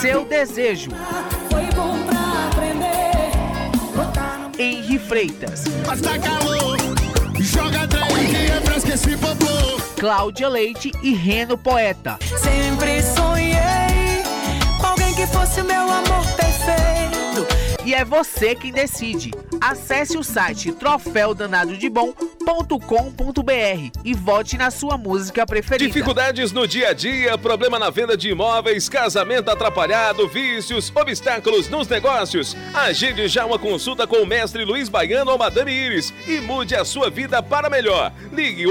seu desejo. Foi bom pra aprender. Henri Freitas. Basta calor, joga trem que é fresco esse popô. Cláudia Leite e Reno Poeta. Sempre sonhei com alguém que fosse meu amor perfeito. E é você quem decide. Acesse o site troféudanadodebom.com.br e vote na sua música preferida. Dificuldades no dia a dia, problema na venda de imóveis, casamento atrapalhado, vícios, obstáculos nos negócios. Agende já uma consulta com o mestre Luiz Baiano ou Madame Iris e mude a sua vida para melhor. Ligue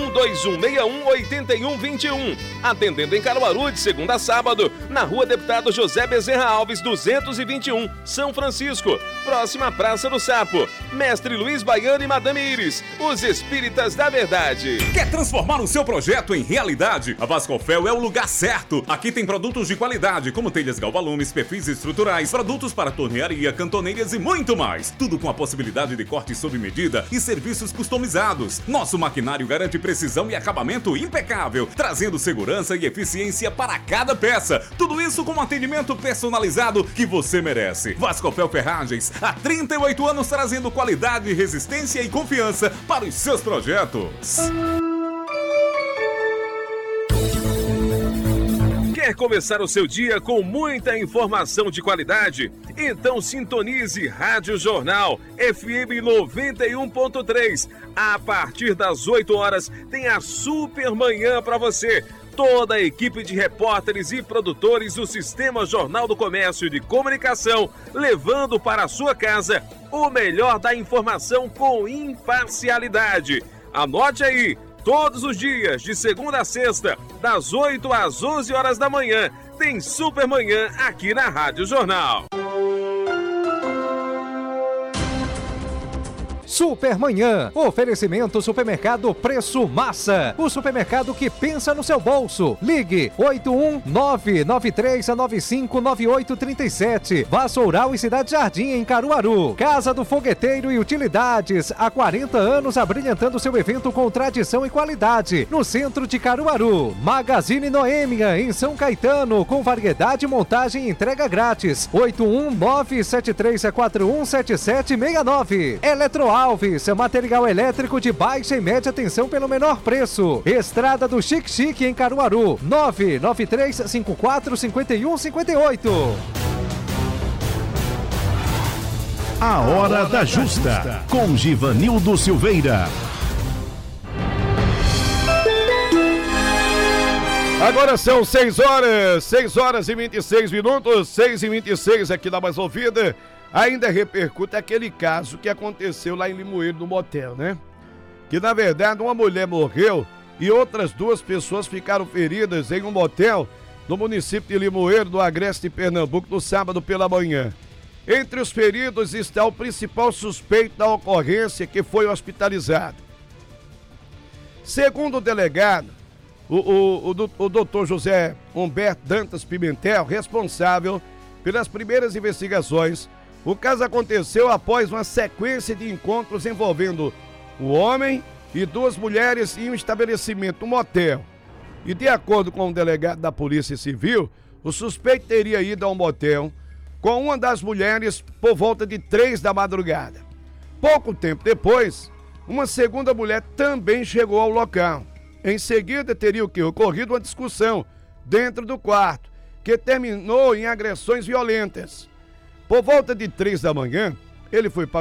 8121618121. Atendendo em Caruaru de segunda a sábado, na Rua Deputado José Bezerra Alves, 221, São Francisco, próxima à Praça do Sapo. Mestre Luiz Baiano e Madame Iris, os espíritas da verdade. Quer transformar o seu projeto em realidade? A Vasconfel é o lugar certo. Aqui tem produtos de qualidade, como telhas galvalumes, perfis estruturais, produtos para tornearia, cantoneiras e muito mais. Tudo com a possibilidade de corte sob medida e serviços customizados. Nosso maquinário garante precisão e acabamento impecável, trazendo segurança e eficiência para cada peça. Tudo isso com um atendimento personalizado que você merece. Vasconfel Ferragens, há 38 anos trazendo qualidade, resistência e confiança para os seus projetos. Quer começar o seu dia com muita informação de qualidade? Então sintonize Rádio Jornal FM 91.3. A partir das 8 horas tem a Super Manhã para você. Toda a equipe de repórteres e produtores do Sistema Jornal do Comércio e de Comunicação, levando para a sua casa o melhor da informação com imparcialidade. Anote aí, todos os dias, de segunda a sexta, das 8 às 11 horas da manhã, tem Super Manhã aqui na Rádio Jornal. Supermanhã, oferecimento Supermercado Preço Massa, o supermercado que pensa no seu bolso. Ligue 81993959837. Vassoural e Cidade Jardim em Caruaru. Casa do Fogueteiro e Utilidades, há 40 anos abrilhantando seu evento com tradição e qualidade, no centro de Caruaru. Magazine Noêmia em São Caetano, com variedade, montagem e entrega grátis. 81973417769. Eletroalves, material elétrico de baixa e média tensão pelo menor preço. Estrada do Chique Chique em Caruaru, 993545158. A Hora da Justa, com Givanildo Silveira. Agora são 6 horas e 26 minutos, 6h26 aqui na Mais Ouvida. Ainda repercute aquele caso que aconteceu lá em Limoeiro, no motel, né? Que, na verdade, uma mulher morreu e outras 2 pessoas ficaram feridas em um motel no município de Limoeiro, no Agreste, Pernambuco, no sábado pela manhã. Entre os feridos está o principal suspeito da ocorrência, que foi hospitalizado. Segundo o delegado, o doutor José Humberto Dantas Pimentel, responsável pelas primeiras investigações, o caso aconteceu após uma sequência de encontros envolvendo o homem e 2 mulheres em um estabelecimento, um motel. E de acordo com o delegado da Polícia Civil, o suspeito teria ido ao motel com uma das mulheres por volta de 3 da madrugada. Pouco tempo depois, uma segunda mulher também chegou ao local. Em seguida, teria ocorrido uma discussão dentro do quarto, que terminou em agressões violentas. Por volta de 3 da manhã, ele foi para